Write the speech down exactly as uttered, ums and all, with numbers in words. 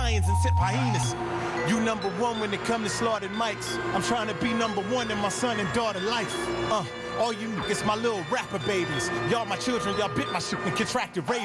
lions and tip hyenas. You number one when it come to slaughtered mics. I'm trying to be number one in my son and daughter life. Uh, all you niggas my little rapper babies. Y'all my children, y'all bit my shit and contracted rabies.